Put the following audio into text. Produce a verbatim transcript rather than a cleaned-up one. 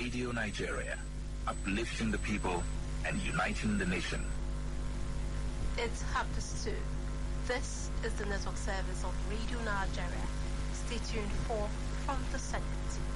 Radio Nigeria, uplifting the people and uniting the nation. It's half past two. This is the network service of Radio Nigeria. Stay tuned for From the Senate.